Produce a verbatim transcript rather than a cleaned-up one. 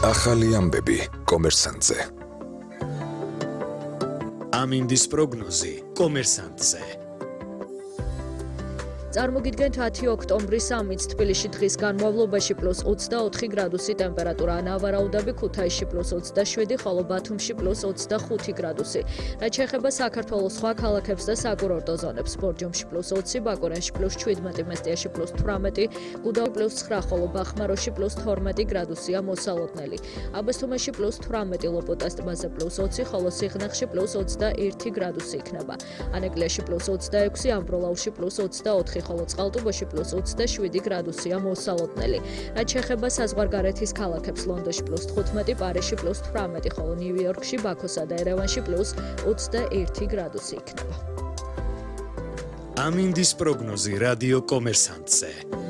ახალი ამბები კომერსანტზე. ამინდის პროგნოზი კომერსანტზე. წარმოგიდგენთ ათი ოქტომბრის სამიც თბილისში დღის განმავლობაში პლუს ოცდაოთხი გრადუსი ტემპერატურა, ნავარაუდები ქუთაისში პლუს ოცდაშვიდი, ხოლო ბათუმში პლუს ოცდახუთი გრადუსი. რაც შეეხება საქართველოს სხვა ქალაქებს და საკურორტო ზონებს, ბორჯომში პლუს ოცი, ბაკურენში პლუს შვიდმეტი, მესტიაში პლუს თვრამეტი, გუდაუთში პლუს ცხრა, ხოლო ბახმაროში პლუს თორმეტი გრადუსია მოსალოდნელი. აბესთუმანში პლუს თვრამეტი, ლოპოტას ტბაზე პლუს ოცი, ხოლო სიღნაღში პლუს ოცდაერთი გრადუსი იქნება. ანეკლიაში პლუს ოცდაექვსი, ამბროლაუში პლუს ოცდაოთხი, ხოლო წყალტუბოში პლუს ოცდაშვიდი გრადუსია მოსალოდნელი. რაც შეეხება საზღვარგარეთის ქალაქებს, ლონდონში პლუს თხუთმეტი, პარიზში პლუს თვრამეტი, ხოლო ნიუ-იორკში, ბაქოსა და ერევანში პლუს ოცდაერთი გრადუსი იქნება. ამინდის პროგნოზი რადიო კომერსანტზე.